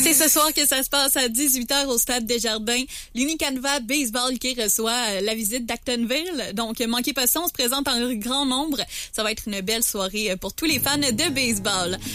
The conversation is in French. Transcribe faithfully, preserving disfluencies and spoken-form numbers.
C'est ce soir que ça se passe à dix-huit heures au Stade Desjardins. L'Unicanva Baseball qui reçoit la visite d'Actonville. Donc, manquez pas ça, on se présente en grand nombre. Ça va être une belle soirée pour tous les fans de baseball.